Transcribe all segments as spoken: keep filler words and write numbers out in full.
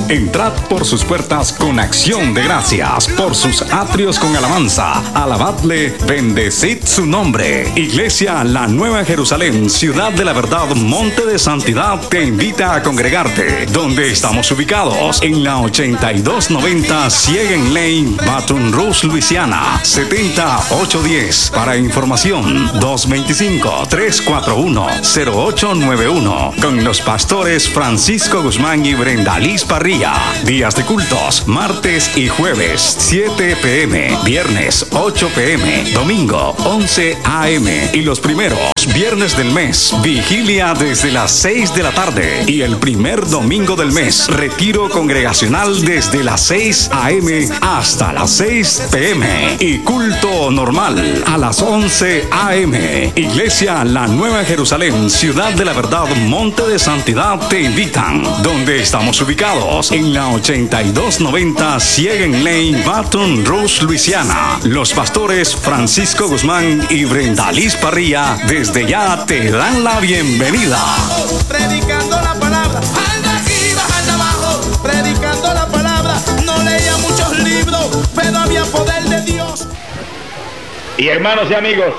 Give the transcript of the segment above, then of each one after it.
Entrad por sus puertas con acción de gracias, por sus atrios con alabanza. Alabadle, bendecid su nombre. Iglesia La Nueva Jerusalén, Ciudad de la Verdad, Monte de Santidad, te invita a congregarte. Donde estamos ubicados, en la ochenta y dos noventa Siegen Lane, Baton Rouge, Luisiana, setenta ochocientos diez. Para información, dos dos cinco, tres cuatro uno, cero ocho nueve uno. Con los pastores Francisco Guzmán y Brenda Liz Parrilla. Días de cultos, martes y jueves, siete p m Viernes, ocho p m Domingo, once a m Y los primeros viernes del mes, vigilia desde las seis de la tarde. Y el primer domingo del mes, retiro congregacional desde las seis a m hasta las seis p m Y culto normal a las once a m Iglesia La Nueva Jerusalén, Ciudad de la Verdad, Monte de Santidad, te invitan. Donde estamos ubicados, en la ochenta y dos noventa Siegen Lane, Baton Rouge, Luisiana. Los pastores Francisco Guzmán y Brenda Liz Parrilla desde ya te dan la bienvenida. Predicando la palabra, anda arriba, anda abajo, predicando la palabra. No leía muchos libros, pero había poder de Dios. Y hermanos y amigos,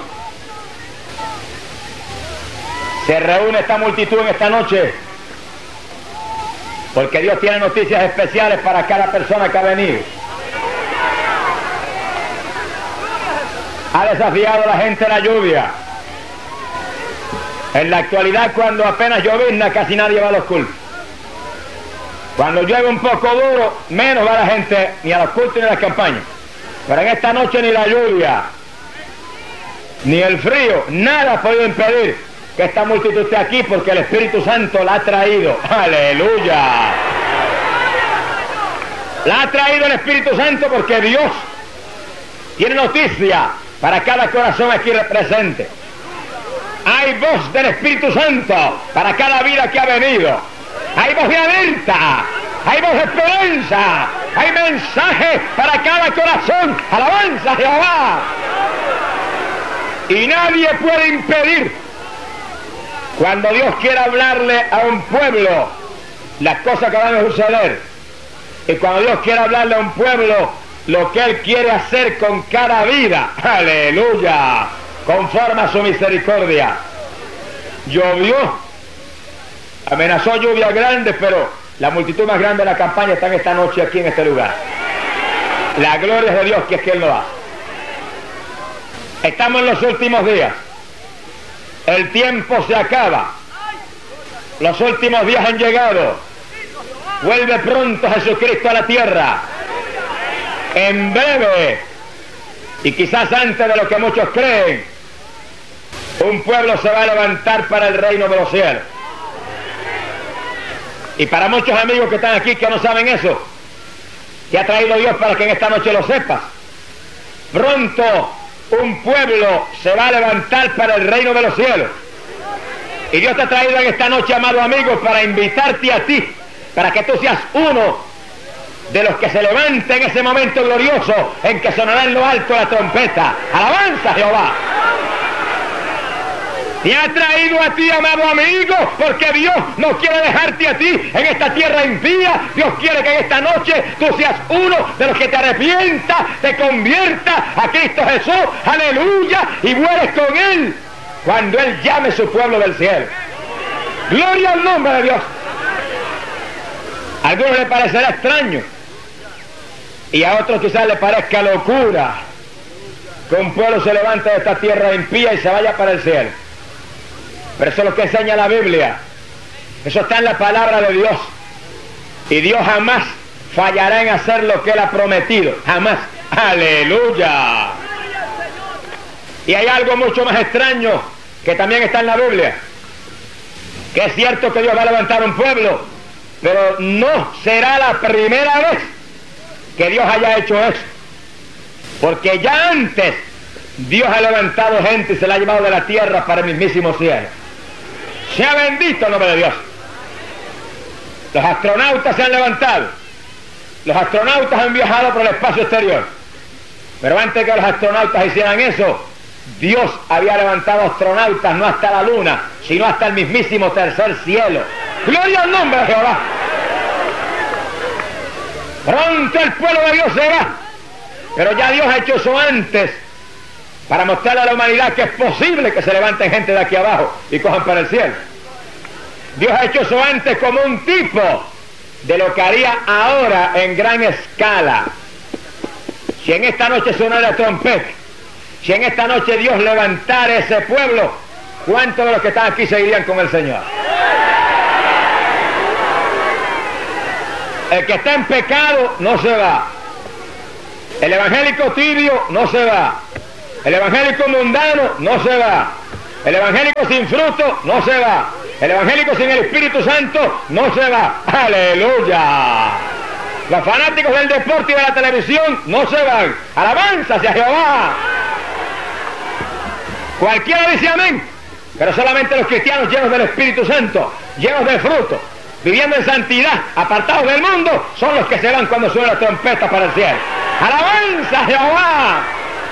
se reúne esta multitud en esta noche porque Dios tiene noticias especiales para cada persona que ha venido. Ha desafiado a la gente la lluvia. En la actualidad, cuando apenas llovizna, casi nadie va a los cultos. Cuando llueve un poco duro, menos va la gente ni a los cultos ni a las campañas. Pero en esta noche ni la lluvia, ni el frío, nada ha podido impedir que esta multitud esté aquí, porque el Espíritu Santo la ha traído. ¡Aleluya! La ha traído el Espíritu Santo porque Dios tiene noticia para cada corazón aquí presente. Hay voz del Espíritu Santo para cada vida que ha venido. Hay voz de alerta, hay voz de esperanza, hay mensaje para cada corazón. ¡Alabanza a Jehová! Y nadie puede impedir, cuando Dios quiera hablarle a un pueblo, las cosas que van a suceder. Y cuando Dios quiera hablarle a un pueblo, lo que Él quiere hacer con cada vida. ¡Aleluya! Conforme a su misericordia. Llovió, amenazó lluvia grande, pero la multitud más grande de la campaña está en esta noche aquí en este lugar. La gloria es de Dios, que es que Él lo hace. Estamos en los últimos días. El tiempo se acaba. Los últimos días han llegado. Vuelve pronto Jesucristo a la tierra. En breve, y quizás antes de lo que muchos creen, un pueblo se va a levantar para el reino de los cielos. Y para muchos amigos que están aquí que no saben eso, que ha traído Dios para que en esta noche lo sepas. Pronto un pueblo se va a levantar para el reino de los cielos. Y Dios te ha traído en esta noche, amado amigo, para invitarte a ti, para que tú seas uno de los que se levanten en ese momento glorioso en que sonará en lo alto la trompeta. ¡Alabanza a Jehová! Te ha traído a ti, amado amigo, porque Dios no quiere dejarte a ti en esta tierra impía. Dios quiere que en esta noche tú seas uno de los que te arrepienta, te convierta a Cristo Jesús, aleluya, y mueres con Él cuando Él llame su pueblo del cielo. Gloria al nombre de Dios. A algunos les parecerá extraño y a otros quizás les parezca locura que un pueblo se levante de esta tierra impía y se vaya para el cielo. Pero eso es lo que enseña la Biblia. Eso está en la palabra de Dios. Y Dios jamás fallará en hacer lo que Él ha prometido. Jamás. ¡Aleluya! Y hay algo mucho más extraño que también está en la Biblia. Que es cierto que Dios va a levantar un pueblo, pero no será la primera vez que Dios haya hecho eso. Porque ya antes Dios ha levantado gente y se la ha llevado de la tierra para el mismísimo cielo. Sea bendito el nombre de Dios. Los astronautas se han levantado. Los astronautas han viajado por el espacio exterior. Pero antes que los astronautas hicieran eso, Dios había levantado astronautas no hasta la luna, sino hasta el mismísimo tercer cielo. ¡Gloria al nombre de Jehová! Pronto el pueblo de Dios se va. Pero ya Dios ha hecho eso antes para mostrarle a la humanidad que es posible que se levanten gente de aquí abajo y cojan para el cielo. Dios ha hecho eso antes como un tipo de lo que haría ahora en gran escala. Si en esta noche sonara la trompeta, si en esta noche Dios levantara ese pueblo, ¿cuántos de los que están aquí seguirían con el Señor? El que está en pecado no se va. El evangélico tibio no se va. El evangélico mundano no se va. El evangélico sin fruto no se va. El evangélico sin el Espíritu Santo no se va. ¡Aleluya! Los fanáticos del deporte y de la televisión no se van. ¡Alabanza hacia Jehová! Cualquiera dice amén, pero solamente los cristianos llenos del Espíritu Santo, llenos de fruto, viviendo en santidad, apartados del mundo, son los que se van cuando suena la trompeta para el cielo. ¡Alabanza a Jehová!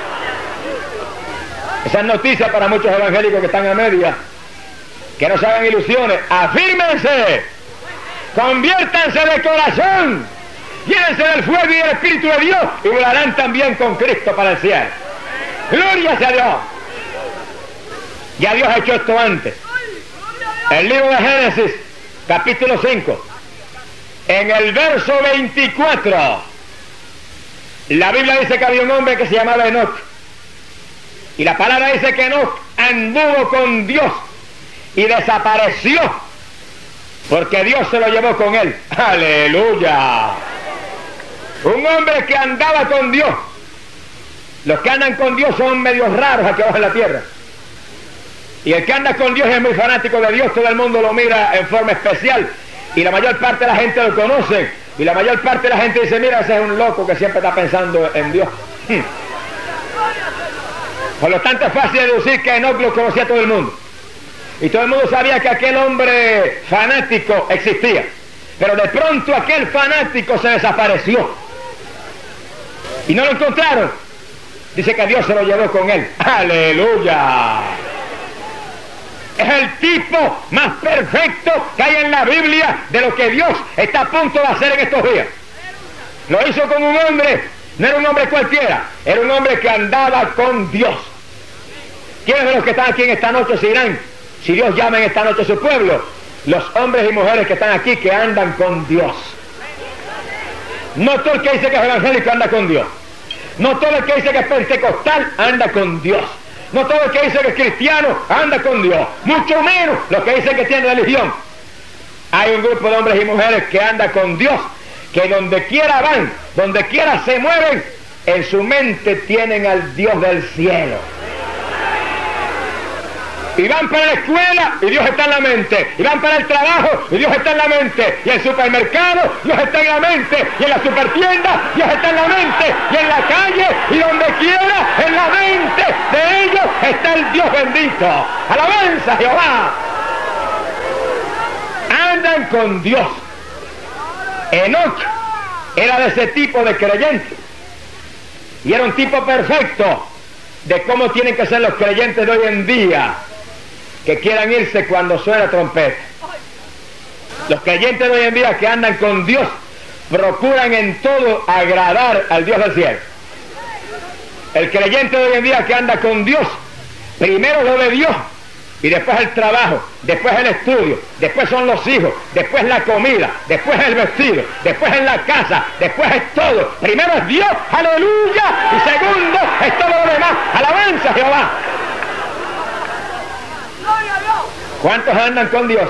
Esa es noticia para muchos evangélicos que están a media, que no se hagan ilusiones. ¡Afírmense! ¡Conviértanse de corazón! ¡Llénense del fuego y del Espíritu de Dios! Y volarán también con Cristo para el cielo. ¡Gloria sea a Dios! Ya Dios ha hecho esto antes. El libro de Génesis, capítulo cinco, en el verso veinticuatro, la Biblia dice que había un hombre que se llamaba Enoc. Y la palabra dice que Enoc anduvo con Dios y desapareció, porque Dios se lo llevó con él. ¡Aleluya! Un hombre que andaba con Dios. Los que andan con Dios son medios raros aquí abajo en la tierra. Y el que anda con Dios es muy fanático de Dios, todo el mundo lo mira en forma especial. Y la mayor parte de la gente lo conoce. Y la mayor parte de la gente dice, mira, ese es un loco que siempre está pensando en Dios. Hmm. Por lo tanto es fácil deducir que Enoc lo conocía todo el mundo. Y todo el mundo sabía que aquel hombre fanático existía. Pero de pronto aquel fanático se desapareció. Y no lo encontraron. Dice que Dios se lo llevó con él. ¡Aleluya! Es el tipo más perfecto que hay en la Biblia de lo que Dios está a punto de hacer en estos días. Lo hizo con un hombre, no era un hombre cualquiera, era un hombre que andaba con Dios. ¿Quiénes de los que están aquí en esta noche se irán, si Dios llama en esta noche a su pueblo? Los hombres y mujeres que están aquí que andan con Dios. No todo el que dice que es evangélico anda con Dios. No todo el que dice que es pentecostal anda con Dios. No todo el que dice que es cristiano anda con Dios. Mucho menos los que dicen que tienen religión. Hay un grupo de hombres y mujeres que anda con Dios, que donde quiera van, donde quiera se mueven, en su mente tienen al Dios del cielo. Y van para la escuela y Dios está en la mente. Y van para el trabajo y Dios está en la mente. Y en el supermercado Dios está en la mente. Y en la supertienda Dios está en la mente. Y en la calle y donde quiera, en la mente de ellos está el Dios bendito. ¡Alabanza a Jehová! Andan con Dios. Enoc era de ese tipo de creyente. Y era un tipo perfecto de cómo tienen que ser los creyentes de hoy en día, que quieran irse cuando suena trompeta. Los creyentes de hoy en día que andan con Dios procuran en todo agradar al Dios del cielo. El creyente de hoy en día que anda con Dios, primero lo de Dios, y después el trabajo, después el estudio, después son los hijos, después la comida, después el vestido, después en la casa, después es todo. Primero es Dios, aleluya, y segundo es todo lo demás. Alabanza a Jehová. ¿Cuántos andan con Dios?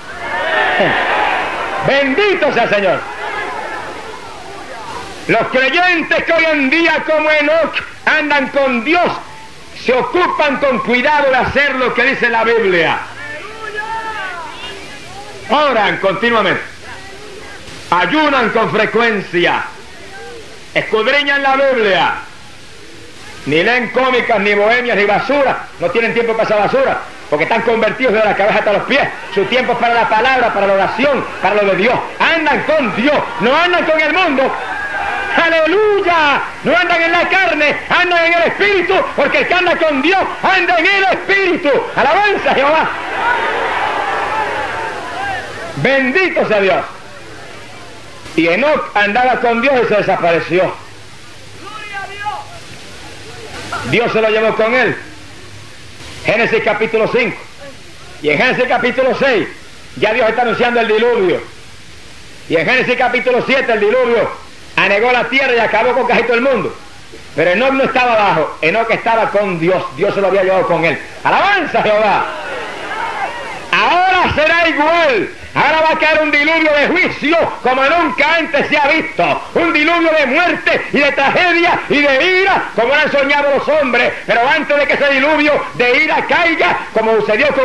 Bendito sea el Señor. Los creyentes que hoy en día como Enoc andan con Dios se ocupan con cuidado de hacer lo que dice la Biblia. Oran continuamente, ayunan con frecuencia, escudriñan la Biblia, ni leen cómicas, ni bohemias, ni basura. No tienen tiempo para esa basura, porque están convertidos de la cabeza hasta los pies. Su tiempo es para la palabra, para la oración, para lo de Dios. Andan con Dios, no andan con el mundo. ¡Aleluya! No andan en la carne, andan en el Espíritu, porque el que anda con Dios anda en el Espíritu. ¡Alabanza a Jehová! Bendito sea Dios. Y Enoc andaba con Dios y se desapareció. Dios se lo llevó con él. Génesis capítulo cinco. Y en Génesis capítulo seis ya Dios está anunciando el diluvio. Y en Génesis capítulo siete el diluvio anegó la tierra y acabó con casi todo el mundo. Pero Enoc no estaba abajo, Enoc estaba con Dios. Dios se lo había llevado con él. ¡Alabanza, Jehová! Ahora será igual. Ahora va a caer un diluvio de juicio como nunca antes se ha visto. Un diluvio de muerte y de tragedia y de ira como lo han soñado los hombres. Pero antes de que ese diluvio de ira caiga, como sucedió con